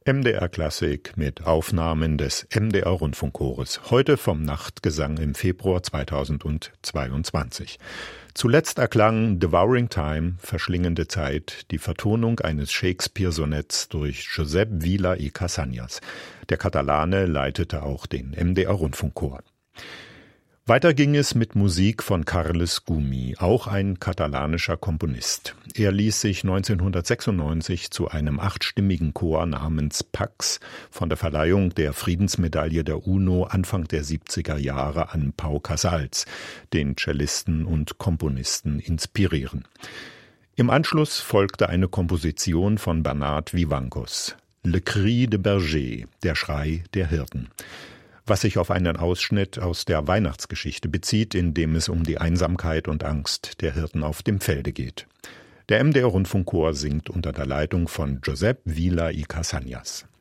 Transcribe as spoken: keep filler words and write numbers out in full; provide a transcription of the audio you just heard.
M D R Klassik mit Aufnahmen des M D R Rundfunkchores. Heute vom Nachtgesang im Februar zweitausendzweiundzwanzig. Zuletzt erklang Devouring Time, verschlingende Zeit, die Vertonung eines Shakespeare-Sonetts durch Josep Vila i Casañas. Der Katalane leitete auch den M D R Rundfunkchor. Weiter ging es mit Musik von Carles Gumi, auch ein katalanischer Komponist. Er ließ sich neunzehnhundertsechsundneunzig zu einem achtstimmigen Chor namens Pax von der Verleihung der Friedensmedaille der UNO Anfang der siebziger Jahre an Pau Casals, den Cellisten und Komponisten, inspirieren. Im Anschluss folgte eine Komposition von Bernard Vivancos, Le Cri de Berger, der Schrei der Hirten, was sich auf einen Ausschnitt aus der Weihnachtsgeschichte bezieht, in dem es um die Einsamkeit und Angst der Hirten auf dem Felde geht. Der M D R Rundfunkchor singt unter der Leitung von Josep Vila i Casañas.